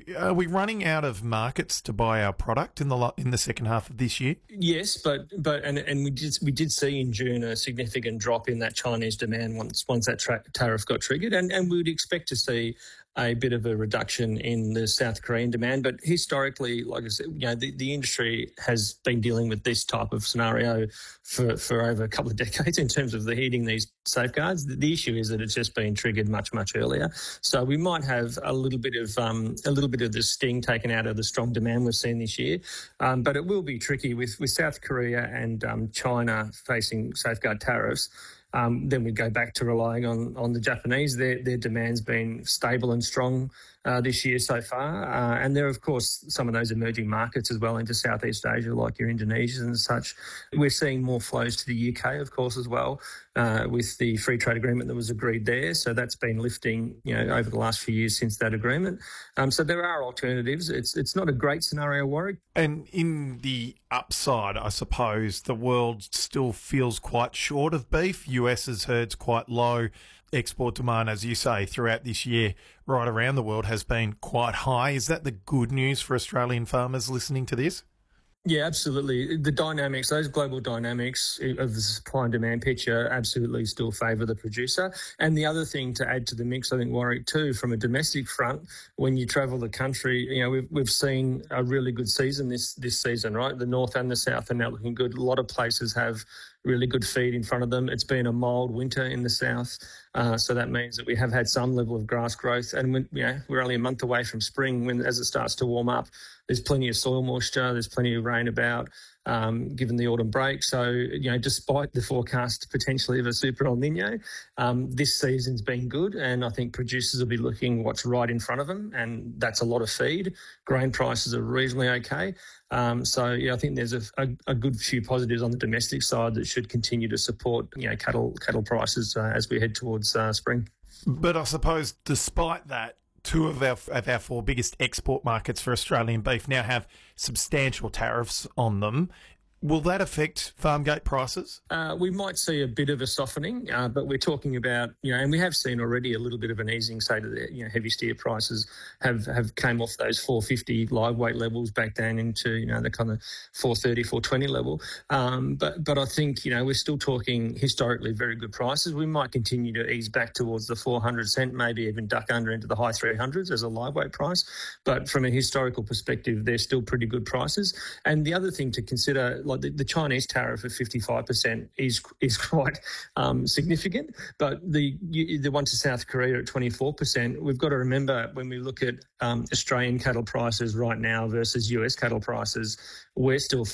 Are we running out of markets to buy our product in the second half of this year? Yes, but we did see in June a significant drop in that Chinese demand once that tariff got triggered, and we would expect to see a bit of a reduction in the South Korean demand. But historically, like I said, the industry has been dealing with this type of scenario for over a couple of decades in terms of heeding these safeguards. The issue is that it's just been triggered much earlier. So we might have a little bit of the sting taken out of the strong demand we've seen this year. But it will be tricky with South Korea and China facing safeguard tariffs. Then we go back to relying on the Japanese. Their demand's been stable and strong this year so far. And there are, of course, some of those emerging markets as well into Southeast Asia, like your Indonesians and such. We're seeing more flows to the UK, of course, as well, with the free trade agreement that was agreed there. So that's been lifting, over the last few years since that agreement. So there are alternatives. It's not a great scenario, Warwick. And in the upside, I suppose, the world still feels quite short of beef. US's herd's quite low. Export demand, as you say, throughout this year, right around the world, has been quite high. Is that the good news for Australian farmers listening to this? Yeah, absolutely. The dynamics, those global dynamics of the supply and demand picture absolutely still favour the producer. And the other thing to add to the mix, I think, Warwick, too, from a domestic front, when you travel the country, we've seen a really good season this season, right? The north and the south are now looking good. A lot of places have really good feed in front of them. It's been a mild winter in the south, so that means that we have had some level of grass growth. And we're only a month away from spring, as it starts to warm up. There's plenty of soil moisture. There's plenty of rain about, given the autumn break. So, despite the forecast potentially of a super El Nino, this season's been good, and I think producers will be looking what's right in front of them, and that's a lot of feed. Grain prices are reasonably okay. I think there's a good few positives on the domestic side that should continue to support, cattle prices as we head towards spring. But I suppose despite that, two of our four biggest export markets for Australian beef now have substantial tariffs on them. Will that affect farm gate prices? We might see a bit of a softening, but we're talking about, and we have seen already a little bit of an easing, say, to the heavy steer prices have came off those 450 live weight levels back down into, the kind of 430, 420 level. But I think, we're still talking historically very good prices. We might continue to ease back towards the 400 cent, maybe even duck under into the high 300s as a live weight price. But from a historical perspective, they're still pretty good prices. And the other thing to consider, like the Chinese tariff of 55% is quite significant, but the one to South Korea at 24%, we've got to remember when we look at Australian cattle prices right now versus US cattle prices, we're still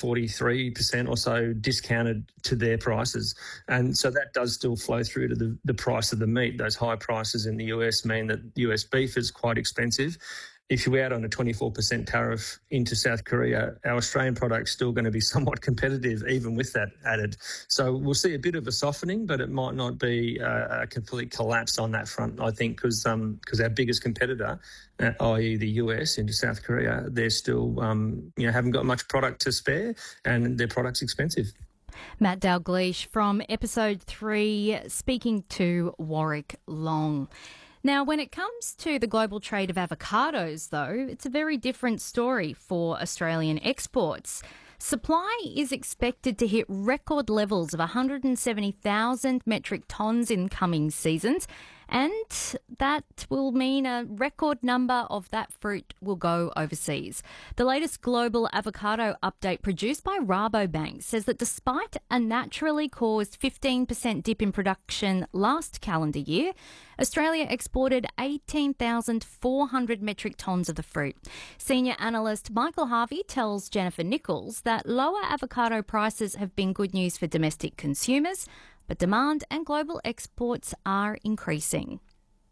43% or so discounted to their prices. And so that does still flow through to the price of the meat. Those high prices in the US mean that US beef is quite expensive. If you add on a 24% tariff into South Korea, our Australian product's still going to be somewhat competitive, even with that added. So we'll see a bit of a softening, but it might not be a complete collapse on that front, I think, because our biggest competitor, i.e. the US into South Korea, they're still, haven't got much product to spare, and their product's expensive. Matt Dalgleish from episode 3, speaking to Warwick Long. Now, when it comes to the global trade of avocados, though, it's a very different story for Australian exports. Supply is expected to hit record levels of 170,000 metric tonnes in coming seasons, and that will mean a record number of that fruit will go overseas. The latest global avocado update produced by Rabobank says that despite a naturally caused 15% dip in production last calendar year, Australia exported 18,400 metric tonnes of the fruit. Senior analyst Michael Harvey tells Jennifer Nichols that lower avocado prices have been good news for domestic consumers, but demand and global exports are increasing.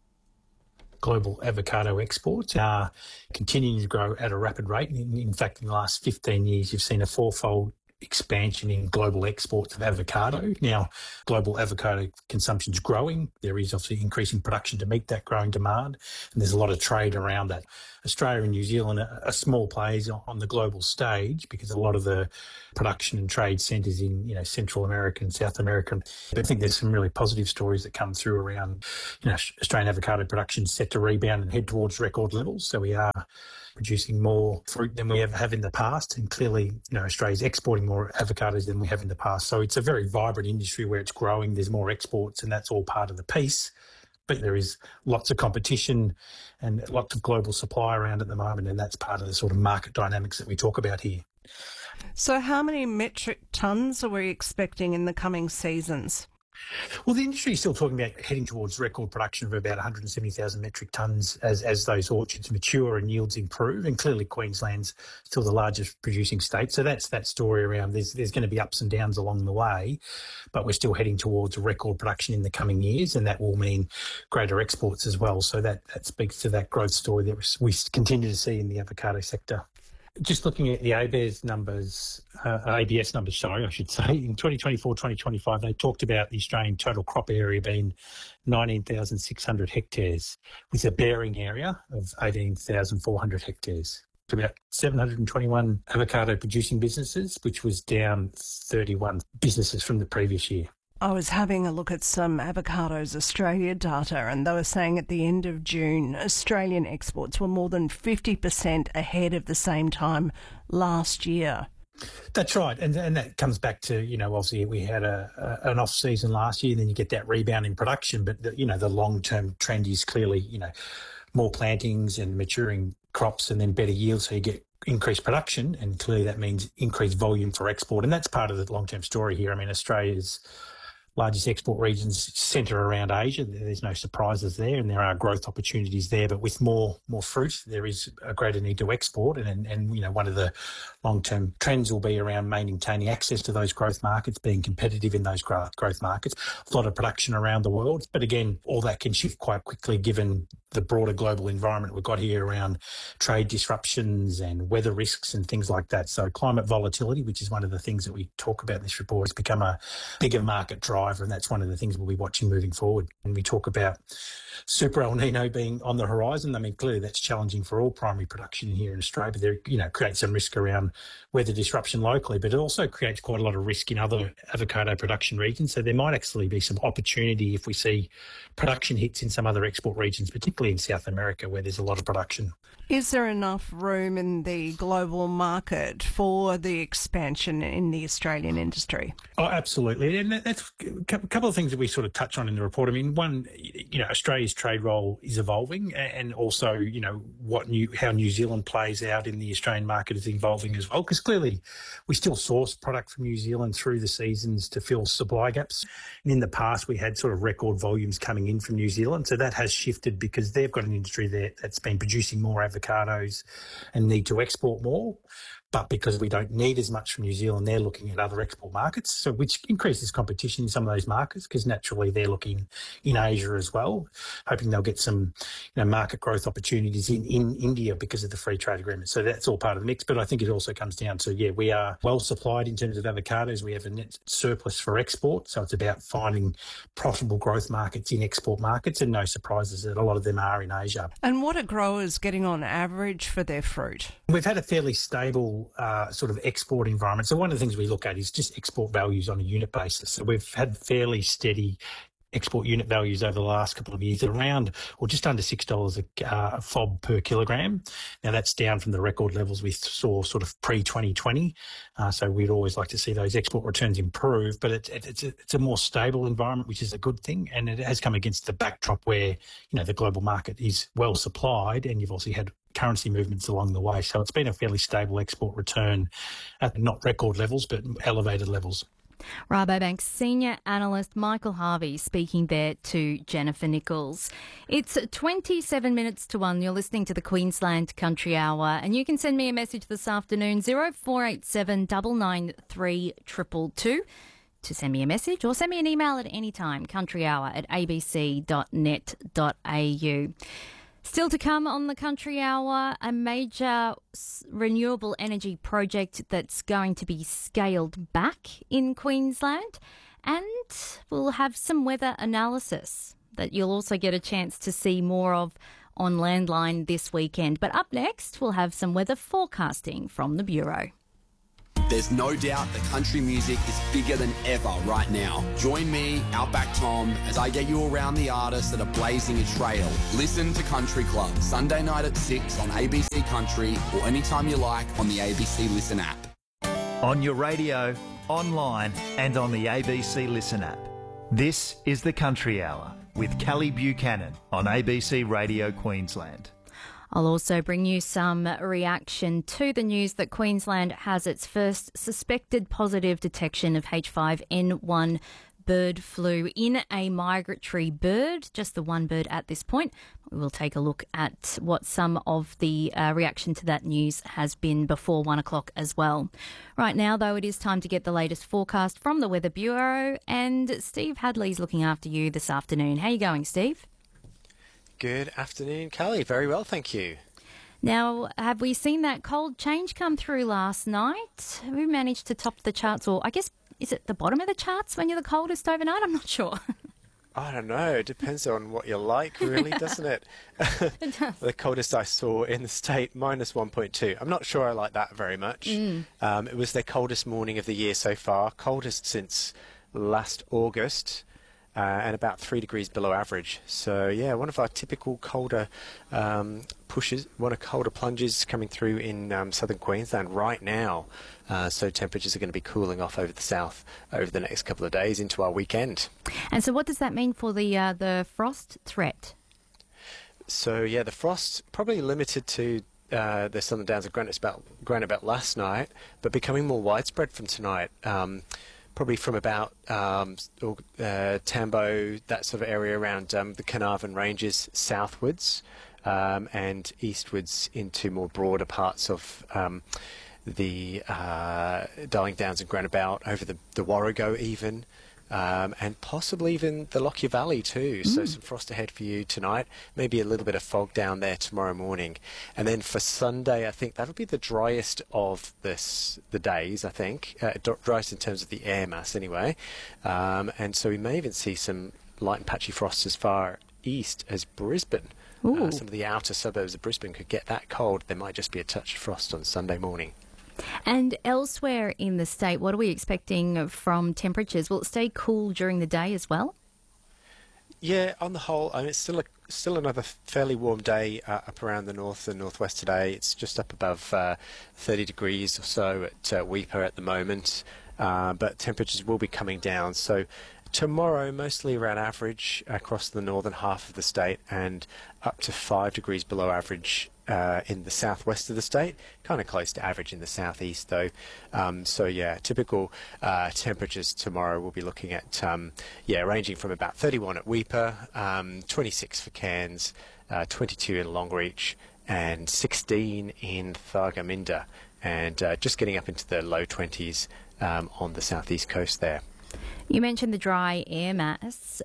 Global avocado exports are continuing to grow at a rapid rate. In fact, in the last 15 years, you've seen a fourfold expansion in global exports of avocado. Now, global avocado consumption is growing. There is obviously increasing production to meet that growing demand, and there's a lot of trade around that. Australia and New Zealand are small players on the global stage because a lot of the production and trade centres in Central America and South America. But I think there's some really positive stories that come through around Australian avocado production set to rebound and head towards record levels. So we are producing more fruit than we ever have in the past. And clearly, Australia's exporting more avocados than we have in the past. So it's a very vibrant industry where it's growing. There's more exports, and that's all part of the piece. But there is lots of competition and lots of global supply around at the moment, and that's part of the sort of market dynamics that we talk about here. So how many metric tonnes are we expecting in the coming seasons? Well, the industry is still talking about heading towards record production of about 170,000 metric tonnes as those orchards mature and yields improve. And clearly Queensland's still the largest producing state. So that's that story around there's going to be ups and downs along the way, but we're still heading towards record production in the coming years, and that will mean greater exports as well. So that speaks to that growth story that we continue to see in the avocado sector. Just looking at the ABS numbers, I should say, in 2024-2025, they talked about the Australian total crop area being 19,600 hectares with a bearing area of 18,400 hectares. About 721 avocado producing businesses, which was down 31 businesses from the previous year. I was having a look at some Avocados Australia data, and they were saying at the end of June, Australian exports were more than 50% ahead of the same time last year. That's right. And that comes back to, obviously we had an off season last year, and then you get that rebound in production. But, the long-term trend is clearly, more plantings and maturing crops and then better yields, so you get increased production, and clearly that means increased volume for export. And that's part of the long-term story here. I mean, Australia's largest export regions centre around Asia. There's no surprises there, and there are growth opportunities there. But with more fruit, there is a greater need to export. And one of the long-term trends will be around maintaining access to those growth markets, being competitive in those growth markets. A lot of production around the world. But again, all that can shift quite quickly given the broader global environment we've got here around trade disruptions and weather risks and things like that. So climate volatility, which is one of the things that we talk about in this report, has become a bigger market driver, and that's one of the things we'll be watching moving forward. And we talk about Super El Nino being on the horizon. I mean, clearly that's challenging for all primary production here in Australia, but there, creates some risk around weather disruption locally, but it also creates quite a lot of risk in other avocado production regions. So there might actually be some opportunity if we see production hits in some other export regions, particularly in South America, where there's a lot of production. Is there enough room in the global market for the expansion in the Australian industry? Oh, absolutely. And that's a couple of things that we sort of touch on in the report. I mean, one, Australia's trade role is evolving, and also, how New Zealand plays out in the Australian market is evolving as well, because clearly we still source product from New Zealand through the seasons to fill supply gaps. And in the past, we had sort of record volumes coming in from New Zealand. So that has shifted because they've got an industry there that's been producing more avocados and need to export more. But because we don't need as much from New Zealand, they're looking at other export markets, so which increases competition in some of those markets, because naturally they're looking in Asia as well, hoping they'll get some market growth opportunities in India because of the free trade agreement. So that's all part of the mix. But I think it also comes down to, we are well supplied in terms of avocados. We have a net surplus for export. So it's about finding profitable growth markets in export markets, and no surprises that a lot of them are in Asia. And what are growers getting on average for their fruit? We've had a fairly stable sort of export environment. So one of the things we look at is just export values on a unit basis. So we've had fairly steady export unit values over the last couple of years, around or just under $6 a FOB per kilogram. Now that's down from the record levels we saw sort of pre-2020. So we'd always like to see those export returns improve, but it's a more stable environment, which is a good thing. And it has come against the backdrop where, the global market is well supplied, and you've also had currency movements along the way. So it's been a fairly stable export return at not record levels, but elevated levels. Rabobank's senior analyst Michael Harvey speaking there to Jennifer Nichols. It's 27 minutes to 1. You're listening to the Queensland Country Hour, and you can send me a message this afternoon, 0487 993 222, to send me a message, or send me an email at any time, countryhour@abc.net.au. Still to come on the Country Hour, a major renewable energy project that's going to be scaled back in Queensland, and we'll have some weather analysis that you'll also get a chance to see more of on Landline this weekend. But up next, we'll have some weather forecasting from the Bureau. There's no doubt that country music is bigger than ever right now. Join me, Outback Tom, as I get you around the artists that are blazing a trail. Listen to Country Club, Sunday night at 6 on ABC Country or anytime you like on the ABC Listen app. On your radio, online and on the ABC Listen app. This is the Country Hour with Kelly Buchanan on ABC Radio Queensland. I'll also bring you some reaction to the news that Queensland has its first suspected positive detection of H5N1 bird flu in a migratory bird, just the one bird at this point. We will take a look at what some of the reaction to that news has been before 1 o'clock as well. Right now, though, it is time to get the latest forecast from the Weather Bureau, and Steve Hadley's looking after you this afternoon. How are you going, Steve? Good afternoon, Kelly. Very well, thank you. Now, have we seen that cold change come through last night? Who managed to top the charts? Or I guess, is it the bottom of the charts when you're the coldest overnight? I'm not sure. I don't know. It depends on what you like, really, doesn't it? It does. The coldest I saw in the state, minus 1.2. I'm not sure I like that very much. It was the coldest morning of the year so far, coldest since last August. And about 3 degrees below average. So, yeah, one of our typical colder colder plunges coming through in southern Queensland right now. So temperatures are going to be cooling off over the south over the next couple of days into our weekend. And so what does that mean for the frost threat? So, yeah, the frost probably limited to the Southern Downs of Granite Belt last night, but becoming more widespread from tonight. Probably from about Tambo, that sort of area around the Carnarvon Ranges southwards and eastwards into more broader parts of the Darling Downs and Granite Belt, over the Warrego even, and possibly even the Lockyer Valley too. So some frost ahead for you tonight, maybe a little bit of fog down there tomorrow morning. And then for Sunday, I think that'll be the driest of the days, I think. Driest in terms of the air mass anyway. And so we may even see some light and patchy frost as far east as Brisbane. Some of the outer suburbs of Brisbane could get that cold. There might just be a touch of frost on Sunday morning. And elsewhere in the state, what are we expecting from temperatures? Will it stay cool during the day as well? Yeah, on the whole, I mean, it's still another fairly warm day up around the north and northwest today. It's just up above 30 degrees or so at Weipa at the moment, but temperatures will be coming down. So tomorrow, mostly around average across the northern half of the state and up to 5 degrees below average in the southwest of the state, kind of close to average in the southeast though. So yeah, typical temperatures tomorrow we'll be looking at, ranging from about 31 at Weipa, 26 for Cairns, 22 in Longreach and 16 in Thargomindah, and just getting up into the low 20s on the southeast coast there. You mentioned the dry air mass.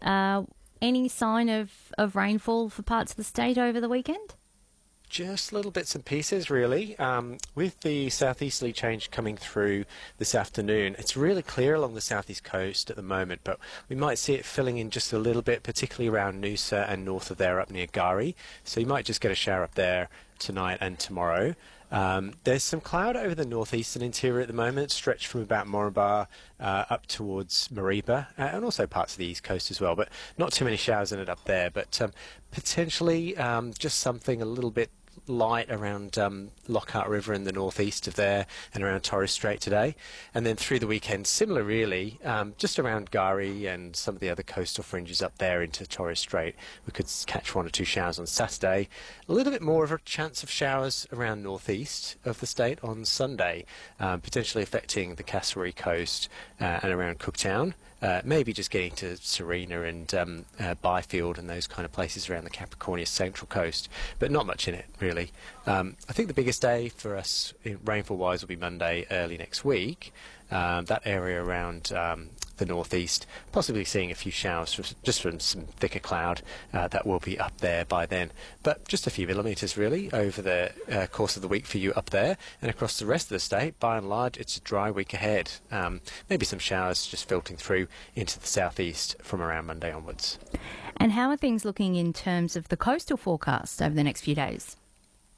Any sign of rainfall for parts of the state over the weekend? Just little bits and pieces, really. With the southeasterly change coming through this afternoon, it's really clear along the southeast coast at the moment, but we might see it filling in just a little bit, particularly around Noosa and north of there up near Gari. So you might just get a shower up there tonight and tomorrow. There's some cloud over the northeastern interior at the moment, stretched from about Moranbah up towards Mareeba, and also parts of the east coast as well, but not too many showers in it up there. But potentially just something a little bit light around Lockhart River in the northeast of there and around Torres Strait today. And then through the weekend, similar really, just around Gari and some of the other coastal fringes up there into Torres Strait. We could catch 1 or 2 showers on Saturday. A little bit more of a chance of showers around northeast of the state on Sunday, potentially affecting the Cassowary coast and around Cooktown. Maybe just getting to Serena and Byfield and those kind of places around the Capricornia Central Coast, but not much in it, really. I think the biggest day for us, rainfall-wise, will be Monday early next week. That area around the northeast, possibly seeing a few showers just from some thicker cloud that will be up there by then. But just a few millimetres, really, over the course of the week for you up there. And across the rest of the state, by and large, it's a dry week ahead. Maybe some showers just filtering through into the southeast from around Monday onwards. And how are things looking in terms of the coastal forecast over the next few days?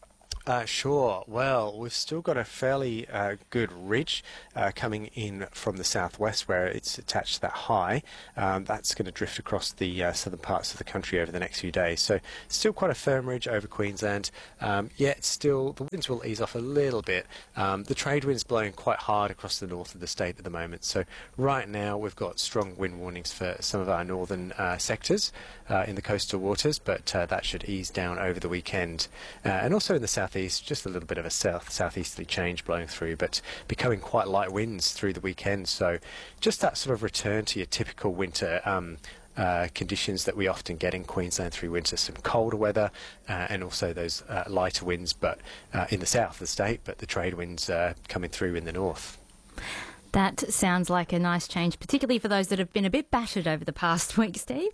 Sure. Well, we've still got a fairly good ridge coming in from the southwest where it's attached to that high. That's going to drift across the southern parts of the country over the next few days. So still quite a firm ridge over Queensland. Yet still the winds will ease off a little bit. The trade wind's blowing quite hard across the north of the state at the moment. So right now we've got strong wind warnings for some of our northern sectors in the coastal waters, but that should ease down over the weekend. And also in the southeast, just a little bit of a southeasterly change blowing through, but becoming quite light winds through the weekend. So just that sort of return to your typical winter conditions that we often get in Queensland through winter. Some colder weather and also those lighter winds, but in the south of the state, but the trade winds coming through in the north. That sounds like a nice change, particularly for those that have been a bit battered over the past week, Steve.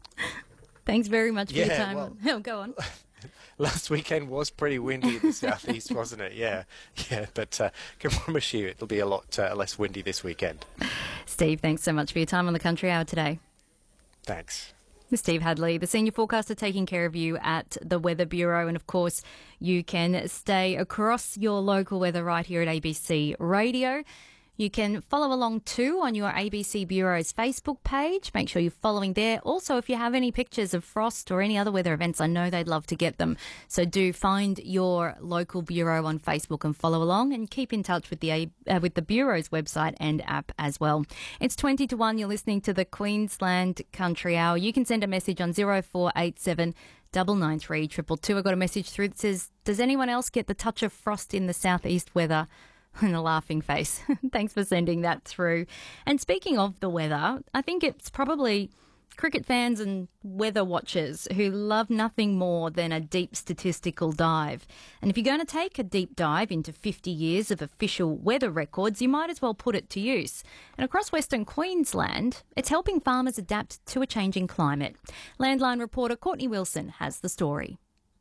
Thanks very much for your time. Well, go on. Last weekend was pretty windy in the southeast, wasn't it? Yeah. But I can promise you it'll be a lot less windy this weekend. Steve, thanks so much for your time on the Country Hour today. Thanks. Steve Hadley, the senior forecaster, taking care of you at the Weather Bureau. And of course, you can stay across your local weather right here at ABC Radio. You can follow along too on your ABC Bureau's Facebook page. Make sure you're following there. Also, if you have any pictures of frost or any other weather events, I know they'd love to get them. So do find your local bureau on Facebook and follow along, and keep in touch with the Bureau's website and app as well. It's 20 to 1. You're listening to the Queensland Country Hour. You can send a message on 0487 993 222. I got a message through that says, does anyone else get the touch of frost in the southeast weather? And a laughing face. Thanks for sending that through. And speaking of the weather, I think it's probably cricket fans and weather watchers who love nothing more than a deep statistical dive. And if you're going to take a deep dive into 50 years of official weather records, you might as well put it to use. And across Western Queensland, it's helping farmers adapt to a changing climate. Landline reporter Courtney Wilson has the story.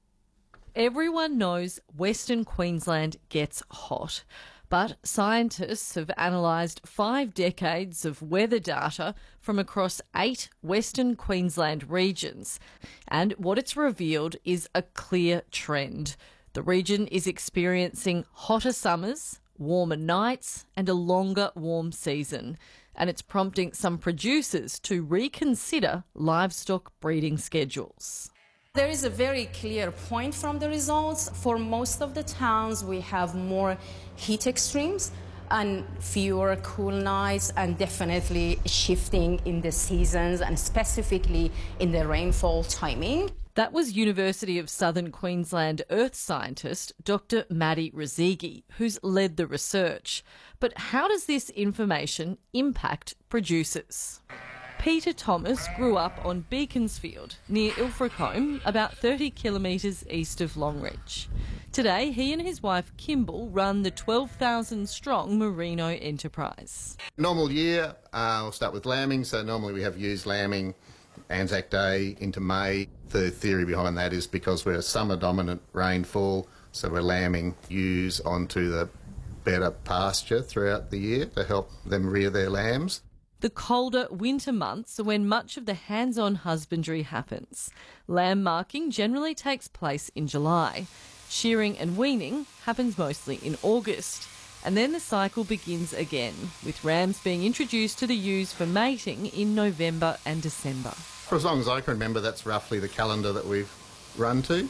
Everyone knows Western Queensland gets hot. But scientists have analysed 5 decades of weather data from across 8 Western Queensland regions. And what it's revealed is a clear trend. The region is experiencing hotter summers, warmer nights, and a longer warm season. And it's prompting some producers to reconsider livestock breeding schedules. There is a very clear point from the results. For most of the towns, we have more heat extremes and fewer cool nights, and definitely shifting in the seasons and specifically in the rainfall timing. That was University of Southern Queensland earth scientist Dr. Maddie Rezegi, who's led the research. But how does this information impact producers? Peter Thomas grew up on Beaconsfield, near Ilfracombe, about 30 kilometres east of Longreach. Today, he and his wife Kimball run the 12,000-strong Merino enterprise. Normal year, we'll start with lambing. So normally we have ewes lambing Anzac Day into May. The theory behind that is because we're a summer-dominant rainfall, so we're lambing ewes onto the better pasture throughout the year to help them rear their lambs. The colder winter months are when much of the hands-on husbandry happens. Lamb marking generally takes place in July. Shearing and weaning happens mostly in August. And then the cycle begins again, with rams being introduced to the ewes for mating in November and December. For as long as I can remember, that's roughly the calendar that we've run to.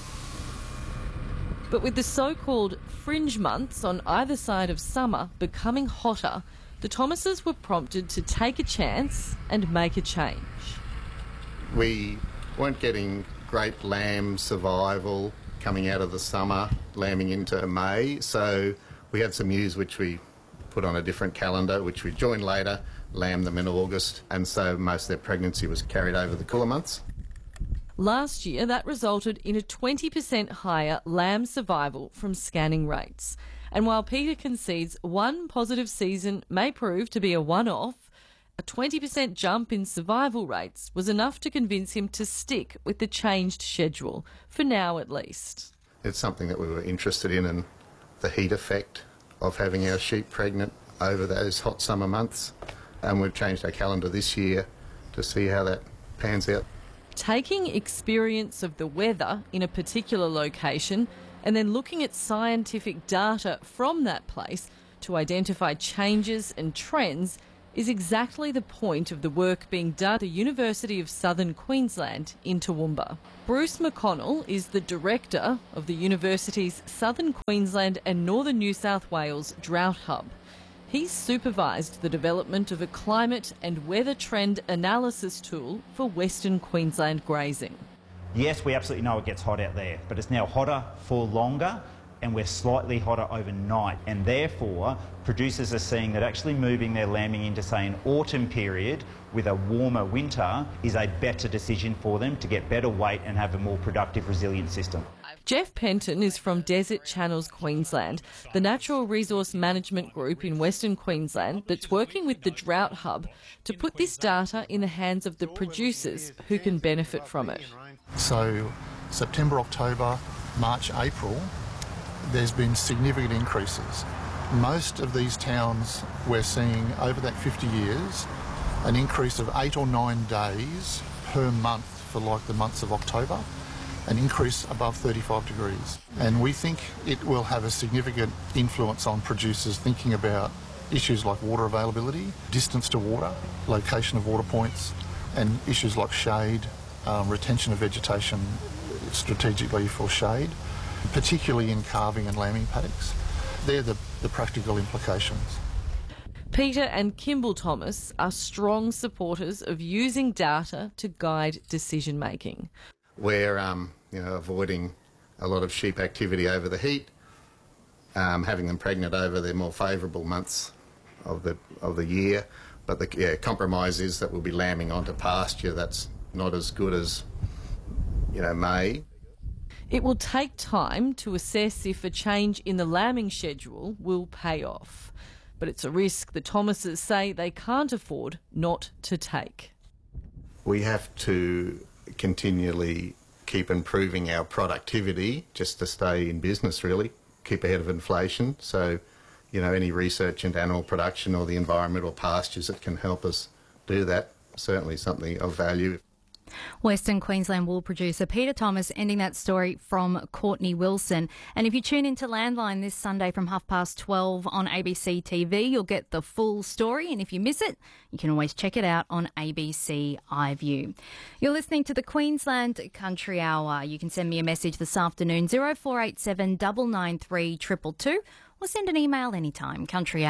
But with the so-called fringe months on either side of summer becoming hotter, the Thomases were prompted to take a chance and make a change. We weren't getting great lamb survival coming out of the summer, lambing into May, so we had some ewes which we put on a different calendar, which we joined later, lambed them in August, and so most of their pregnancy was carried over the cooler months. Last year, that resulted in a 20% higher lamb survival from scanning rates. And while Peter concedes one positive season may prove to be a one-off, a 20% jump in survival rates was enough to convince him to stick with the changed schedule, for now at least. It's something that we were interested in, and the heat effect of having our sheep pregnant over those hot summer months. And we've changed our calendar this year to see how that pans out. Taking experience of the weather in a particular location and then looking at scientific data from that place to identify changes and trends is exactly the point of the work being done at the University of Southern Queensland in Toowoomba. Bruce McConnell is the director of the university's Southern Queensland and Northern New South Wales Drought Hub. He's supervised the development of a climate and weather trend analysis tool for Western Queensland grazing. Yes, we absolutely know it gets hot out there, but it's now hotter for longer, and we're slightly hotter overnight, and therefore producers are seeing that actually moving their lambing into, say, an autumn period with a warmer winter is a better decision for them to get better weight and have a more productive, resilient system. Jeff Penton is from Desert Channels Queensland, the natural resource management group in Western Queensland that's working with the Drought Hub to put this data in the hands of the producers who can benefit from it. So September, October, March, April, there's been significant increases. Most of these towns we're seeing over that 50 years an increase of 8 or 9 days per month for like the months of October, an increase above 35 degrees. And we think it will have a significant influence on producers thinking about issues like water availability, distance to water, location of water points, and issues like shade, retention of vegetation strategically for shade, particularly in calving and lambing paddocks. They're the practical implications. Peter and Kimball Thomas are strong supporters of using data to guide decision making. We're avoiding a lot of sheep activity over the heat, having them pregnant over the more favourable months of the year. But the compromise is that we'll be lambing onto pasture that's not as good as May. It will take time to assess if a change in the lambing schedule will pay off. But it's a risk the Thomases say they can't afford not to take. We have to continually keep improving our productivity just to stay in business, really, keep ahead of inflation. So, any research into animal production or the environmental pastures that can help us do that, certainly something of value. Western Queensland wool producer Peter Thomas ending that story from Courtney Wilson. And if you tune into Landline this Sunday from 12:30 on ABC TV, you'll get the full story. And if you miss it, you can always check it out on ABC iView. You're listening to the Queensland Country Hour. You can send me a message this afternoon, 0487 993 222. Or send an email anytime,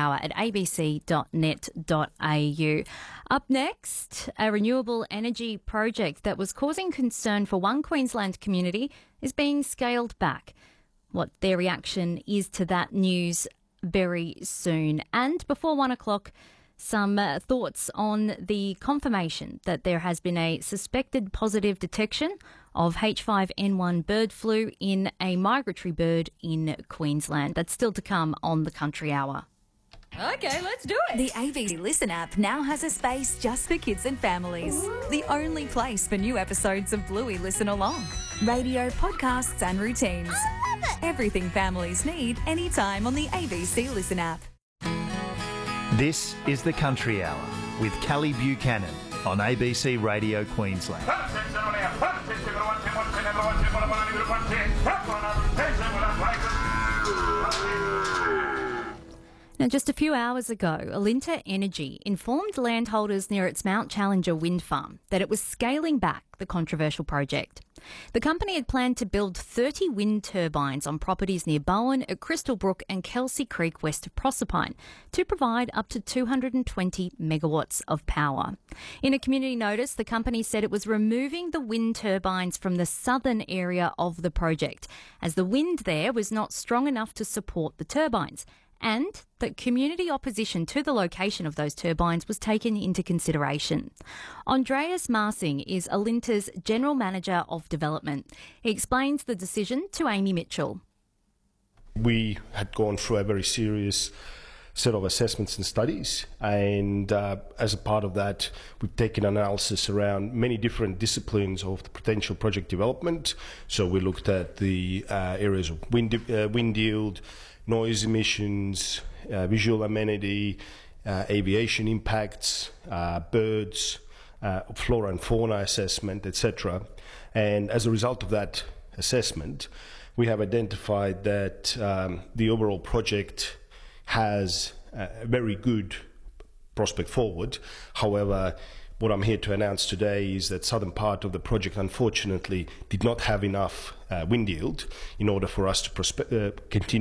countryhour@abc.net.au. Up next, a renewable energy project that was causing concern for one Queensland community is being scaled back. What their reaction is to that news very soon. And before 1 o'clock, some thoughts on the confirmation that there has been a suspected positive detection of H5N1 bird flu in a migratory bird in Queensland. That's still to come on the Country Hour. Okay, let's do it. The ABC Listen app now has a space just for kids and families. The only place for new episodes of Bluey Listen Along. Radio, podcasts and routines. I love it. Everything families need anytime on the ABC Listen app. This is the Country Hour with Callie Buchanan on ABC Radio Queensland. Now, just a few hours ago, Alinta Energy informed landholders near its Mount Challenger wind farm that it was scaling back the controversial project. The company had planned to build 30 wind turbines on properties near Bowen, at Crystal Brook and Kelsey Creek west of Proserpine to provide up to 220 megawatts of power. In a community notice, the company said it was removing the wind turbines from the southern area of the project, as the wind there was not strong enough to support the turbines, and that community opposition to the location of those turbines was taken into consideration. Andreas Marsing is Alinta's General Manager of Development. He explains the decision to Amy Mitchell. We had gone through a very serious set of assessments and studies, and as a part of that, we've taken analysis around many different disciplines of the potential project development. So we looked at the areas of wind yield, noise emissions, visual amenity, aviation impacts, birds, flora and fauna assessment, etc. And as a result of that assessment, we have identified that the overall project has a very good prospect forward. However, what I'm here to announce today is that southern part of the project unfortunately did not have enough wind yield in order for us to continue